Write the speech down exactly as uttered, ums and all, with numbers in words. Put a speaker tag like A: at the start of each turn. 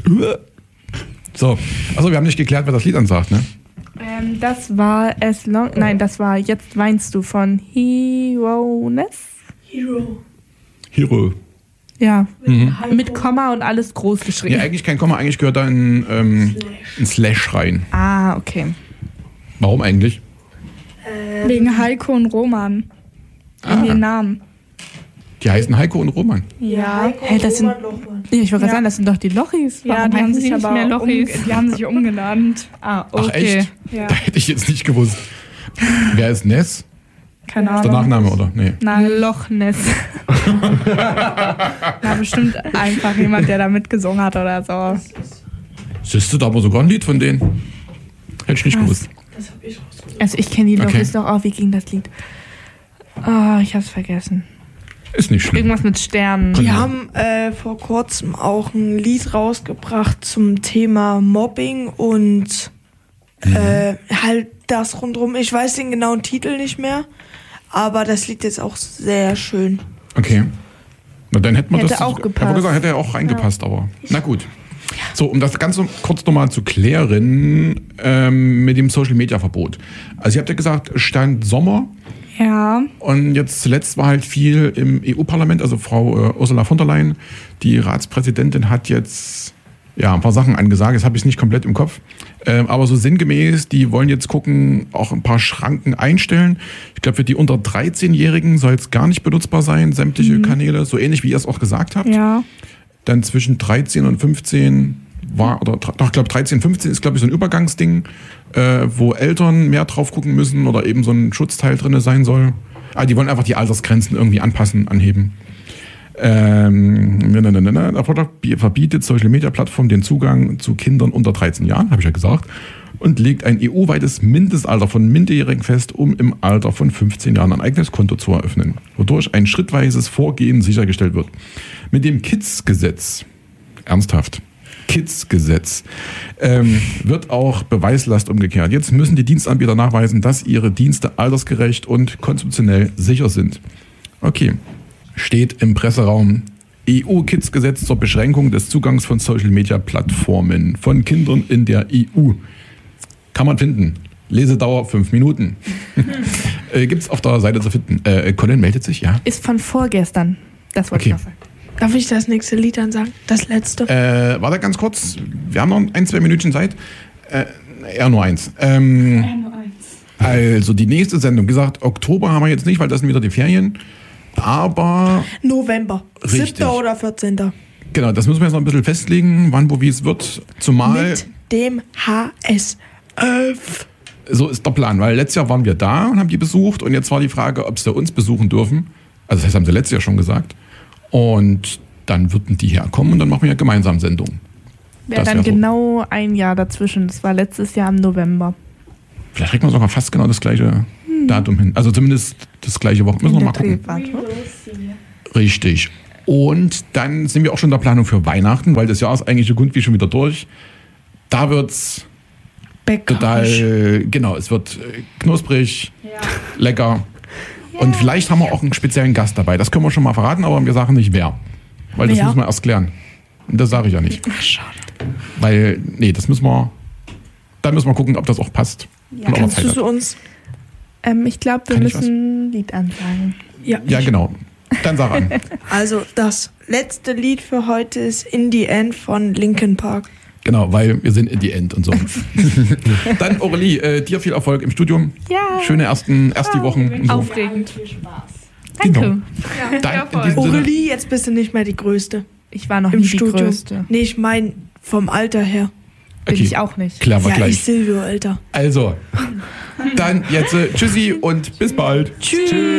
A: So, also wir haben nicht geklärt, wer das Lied ansagt, ne?
B: Ähm, das war As Long... Nein, das war Jetzt weinst du von Hero-ness?
C: Hero.
A: Hero.
B: Ja,
A: Mhm.
B: mit Komma und alles groß geschrieben.
A: Nee, eigentlich kein Komma, eigentlich gehört da ein, ähm, ein Slash rein.
B: Ah, okay.
A: Warum eigentlich?
C: Ähm,
D: Wegen Heiko und Roman.
A: Ah.
D: In ihren Namen.
A: Die heißen Heiko und Roman.
D: Ja.
C: Heiko
B: Hey, das sind-
C: Roman Lochmann.
B: Nee, ich wollte gerade
D: Ja.
B: sagen, das sind doch die Lochis.
D: Ja,
B: Warum
D: die haben
B: heißen
D: sich
B: die nicht
D: aber
B: mehr
D: um,
B: Lochis?
D: die haben sich umgenannt.
B: Ah,
A: Ach
B: okay.
A: echt?
D: Ja.
A: Da hätte ich jetzt nicht gewusst. Wer ist Ness?
D: Keine
A: Ist der
D: Ahnung.
A: Nachname, oder? Nee.
D: Nein,
B: Loch Ness.
D: war bestimmt einfach jemand, der da mitgesungen hat oder so.
A: Siehst du, da aber sogar ein Lied von denen? Hätte ich nicht
B: Was?
A: gewusst.
C: Das hab ich rausgesucht.
B: Also ich kenne die
A: Okay.
B: Lochis doch auch. Wie ging das Lied? Oh, ich hab's vergessen.
A: Ist nicht schlimm.
B: Irgendwas mit Sternen.
C: Die haben äh, vor kurzem auch ein Lied rausgebracht zum Thema Mobbing und äh, halt das rundherum. Ich weiß den genauen Titel nicht mehr, aber das Lied ist auch sehr schön.
A: Okay. Na, dann hätte man
B: Hätte
A: das.
B: auch
A: Ich
B: gepasst.
A: habe gesagt, hätte ja auch reingepasst, aber. Na gut. So, um das Ganze kurz nochmal zu klären, ähm, mit dem Social Media Verbot. Also, ihr habt ja gesagt, Stand Sommer.
D: Ja.
A: Und jetzt zuletzt war halt viel im E U-Parlament, also Frau äh, Ursula von der Leyen, die Ratspräsidentin, hat jetzt ja ein paar Sachen angesagt, jetzt habe ich es nicht komplett im Kopf, ähm, aber so sinngemäß, die wollen jetzt gucken, auch ein paar Schranken einstellen. Ich glaube, für die unter dreizehn-Jährigen soll es gar nicht benutzbar sein, sämtliche mhm. Kanäle, so ähnlich wie ihr es auch gesagt habt.
D: Ja.
A: Dann zwischen dreizehn und fünfzehn war, oder doch, ich glaube dreizehn, fünfzehn ist, glaube ich, so ein Übergangsding, äh, wo Eltern mehr drauf gucken müssen oder eben so ein Schutzteil drin sein soll. Ah, die wollen einfach die Altersgrenzen irgendwie anpassen, anheben. Ähm, na, na, na, na, na, verbietet Social Media Plattform den Zugang zu Kindern unter dreizehn Jahren, habe ich ja gesagt, und legt ein E U-weites Mindestalter von Minderjährigen fest, um im Alter von fünfzehn Jahren ein eigenes Konto zu eröffnen, wodurch ein schrittweises Vorgehen sichergestellt wird. Mit dem Kids-Gesetz, ernsthaft, Kids-Gesetz, ähm, wird auch Beweislast umgekehrt. Jetzt müssen die Dienstanbieter nachweisen, dass ihre Dienste altersgerecht und konzeptionell sicher sind. Okay, steht im Presseraum E U-Kids-Gesetz zur Beschränkung des Zugangs von Social-Media-Plattformen von Kindern in der E U. Kann man finden. Lesedauer fünf Minuten. äh, Gibt es auf der Seite zu finden. Äh, Colin meldet sich, ja?
B: Ist von vorgestern. Das wollte
A: Okay.
B: ich noch sagen.
C: Darf ich das nächste Lied dann sagen? Das letzte?
A: Äh, warte ganz kurz. Wir haben noch ein, zwei Minütchen Zeit. Äh, eher nur eins. Ähm, also die nächste Sendung, wie gesagt, Oktober haben wir jetzt nicht, weil das sind wieder die Ferien. Aber,
C: November.
A: Richtig.
C: siebter oder vierzehnter
A: genau, das müssen wir jetzt noch ein bisschen festlegen, wann, wo, wie es wird. Zumal,
C: Mit dem H S elf.
A: so ist der Plan, weil letztes Jahr waren wir da und haben die besucht und jetzt war die Frage, ob sie uns besuchen dürfen. Also das heißt, haben sie letztes Jahr schon gesagt. Und dann würden die herkommen und dann machen wir ja gemeinsam Sendungen.
B: Wäre
A: Das
B: dann
A: wär so.
B: genau ein Jahr dazwischen. Das war letztes Jahr im November.
A: Vielleicht kriegen wir sogar fast genau das gleiche Datum hin. Also zumindest das gleiche Woche. Müssen wir mal gucken. Richtig. Und dann sind wir auch schon in der Planung für Weihnachten, weil das Jahr ist eigentlich so gut wie schon wieder durch. Da wird's total, genau, es wird äh, knusprig, lecker. Und vielleicht haben wir auch einen speziellen Gast dabei. Das können wir schon mal verraten, aber wir sagen nicht wer. Weil das
C: Wer?
A: müssen wir erst klären. Und das sage ich ja nicht.
C: Ach, schade.
A: Weil, nee, das müssen wir, dann müssen wir gucken, ob das auch passt. Und ob er
C: Kannst
A: Zeit
C: du
A: hat.
C: so uns...
B: Ähm, ich glaube, wir
A: Kann ich
B: müssen ein Lied ansagen.
C: Ja,
A: Ja, genau. Dann sag an.
C: Also das letzte Lied für heute ist In the End von Linkin Park.
A: Genau, weil wir sind in die End und so. Dann, Aurelie, äh, dir viel Erfolg im Studium.
B: Ja.
A: Schöne ersten, erst die Wochen. Und so.
B: Aufregend.
A: Genau.
B: Danke.
A: Dann, in diesem Sinne,
C: Aurelie, jetzt bist du nicht mehr die Größte
B: Ich war noch
C: im
B: nie
C: Studium.
B: die Größte.
C: Nee, ich meine vom Alter her.
B: Bin
A: okay,
B: ich auch nicht.
A: klären wir
C: Ja, ich
A: gleich.
C: Silvio, Alter.
A: Also, dann jetzt äh, tschüssi und bis bald.
C: Tschüss.